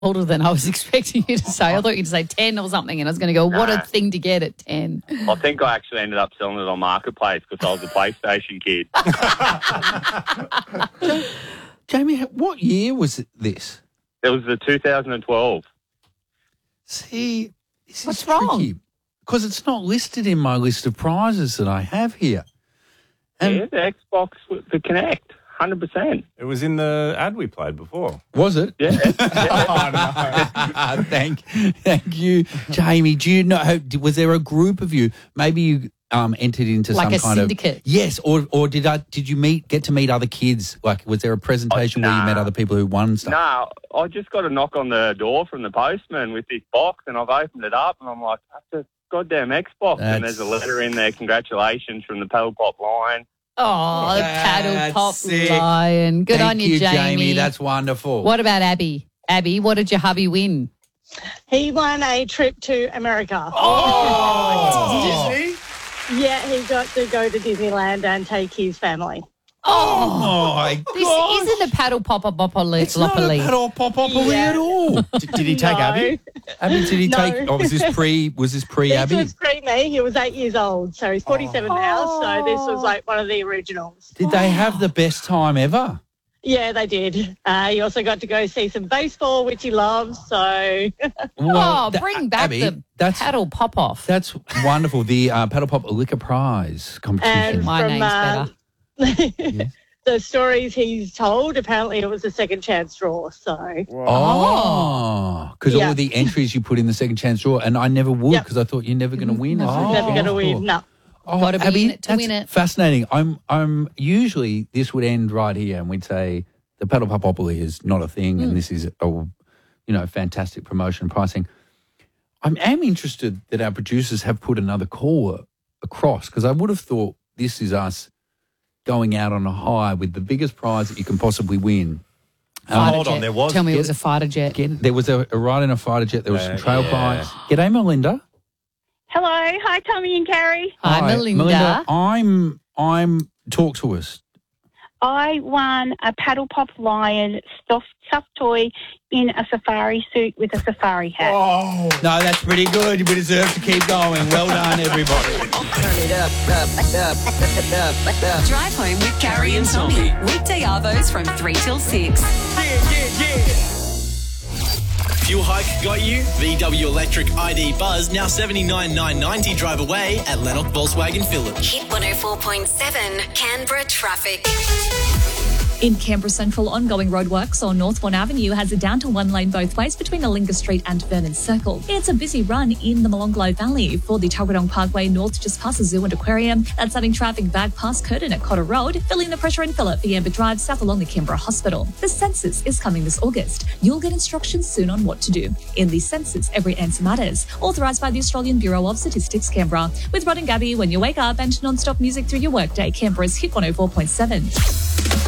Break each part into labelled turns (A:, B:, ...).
A: older than I was expecting you to say. I thought you'd say 10 or something, and I was going to go, what a thing to get at 10.
B: I think I actually ended up selling it on Marketplace because I was a PlayStation kid.
C: Jamie, what year was this?
B: It was the 2012.
C: See, this
A: What's
C: is
A: wrong?
C: tricky because it's not listed in my list of prizes that I have here.
B: Yeah, the Xbox with the Kinect, 100%.
D: It was in the ad we played before.
C: Was it?
B: Yeah.
C: Thank you, Jamie. Do you know? Was there a group of you? Maybe you entered into
A: Like
C: some
A: a
C: kind
A: syndicate?
C: of yes, or did you get to meet other kids? Like, was there a presentation where you met other people who won stuff?
B: No, I just got a knock on the door from the postman with this box, and I've opened it up, and I'm like, that's a goddamn Xbox, and there's a letter in there, congratulations from the Paddle Pop line.
A: Oh, the Paddle
C: That's
A: Pop
C: sick.
A: Lion. Good
C: Thank
A: on you, Jamie.
C: That's wonderful.
A: What about Abby? Abby, what did your hubby win?
E: He won a trip to America.
D: Disney?
E: Yeah, he got to go to Disneyland and take his family.
C: Oh my
A: This
C: God!
A: isn't a Paddle Pop-a-Bop-a-Loop.
C: It's not a Paddle Pop-Opoly at all.
D: Did he take
E: No.
D: Abby?
C: Abby, did he
E: No.
C: take? Oh, was this pre
E: This
C: Abby?
E: was pre-me. He was 8 years old, so he's 47 now, so this was like one of the originals.
C: Did they have the best time ever?
E: Yeah, they did. He also got to go see some baseball, which he loves, so...
A: Bring back
C: Abby,
A: the
C: that's
A: Paddle Pop-Off.
C: That's wonderful. The Paddle Pop Liquor Prize competition.
E: And
A: My
E: from,
A: name's better.
E: the stories he's told, apparently it was a second chance draw, so...
C: Oh, because all the entries you put in the second chance draw, and I never would because I thought you're never going to win.
E: Never going to win, no.
C: Oh,
A: Gotta be
C: Abby,
A: in it to
C: that's
A: win it.
C: Fascinating. I'm usually this would end right here, and we'd say the Paddle Popopoly is not a thing, and this is a fantastic promotion pricing. I am interested that our producers have put another call across because I would have thought this is us going out on a high with the biggest prize that you can possibly win.
D: Hold on, there was.
A: Tell me it was a fighter jet.
C: There was a ride in a fighter jet. There was some trail prize. G'day, Melinda.
F: Hello. Hi, Tommy and Carrie.
A: Hi, Melinda.
C: I'm talk to us.
F: I won a Paddle Pop Lion stuffed toy in a safari suit with a safari hat.
C: Oh. No, that's pretty good. You deserve to keep going. Well done, everybody.
G: Turn it up. Drive home with Carrie and Tommy. Weekday arvos from 3 till 6.
H: Fuel hike got you? VW Electric ID Buzz now $79,990 drive away at Lennox Volkswagen Phillip.
G: Hit 104.7 Canberra traffic.
I: In Canberra Central, ongoing roadworks on Northbourne Avenue has it down to one lane both ways between Alinga Street and Vernon Circle. It's a busy run in the Molonglo Valley for the Tuggeranong Parkway north just past the Zoo and Aquarium. That's adding traffic back past Curtin at Cotter Road, filling the pressure in Phillip for Yamba Drive south along the Canberra Hospital. The census is coming this August. You'll get instructions soon on what to do. In the census, every answer matters. Authorised by the Australian Bureau of Statistics, Canberra. With Rod and Gabby when you wake up and non-stop music through your workday, Canberra's Hit 104.7.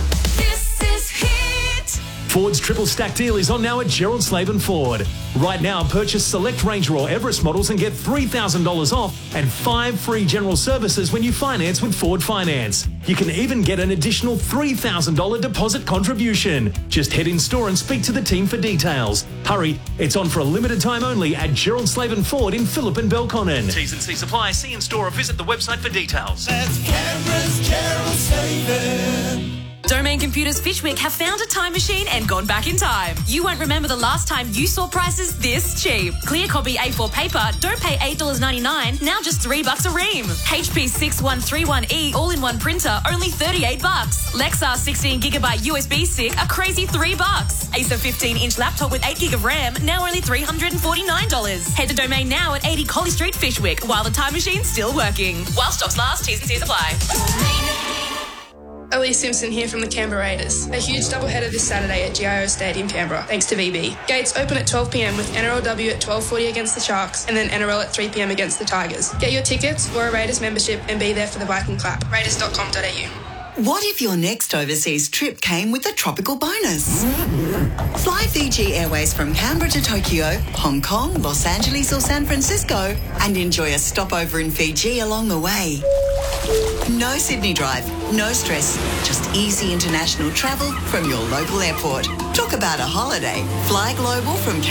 J: Ford's triple stack deal is on now at Gerald Slaven Ford. Right now, purchase select Ranger or Everest models and get $3,000 off and 5 free general services when you finance with Ford Finance. You can even get an additional $3,000 deposit contribution. Just head in store and speak to the team for details. Hurry, it's on for a limited time only at Gerald Slaven Ford in Phillip and Belconnen. T's and C's apply. See in store or visit the website for details.
K: That's Canberra's Gerald Slaven.
G: Domain Computers Fishwick have found a time machine and gone back in time. You won't remember the last time you saw prices this cheap. Clear copy A4 paper, don't pay $8.99, now just $3 a ream. HP 6131E all-in-one printer, only $38. Lexar 16GB USB stick, a crazy $3. Acer 15-inch laptop with 8GB of RAM, now only $349. Head to Domain now at 80 Collie Street, Fishwick, while the time machine's still working. While stocks last, T's and C's apply.
L: Ellie Simpson here from the Canberra Raiders. A huge doubleheader this Saturday at GIO Stadium, Canberra, thanks to VB. Gates open at 12pm with NRLW at 12:40 against the Sharks and then NRL at 3pm against the Tigers. Get your tickets or a Raiders membership and be there for the Viking clap. Raiders.com.au.
M: What if your next overseas trip came with a tropical bonus? Fly Fiji Airways from Canberra to Tokyo, Hong Kong, Los Angeles or San Francisco and enjoy a stopover in Fiji along the way. No Sydney drive, no stress, just easy international travel from your local airport. Talk about a holiday. Fly global from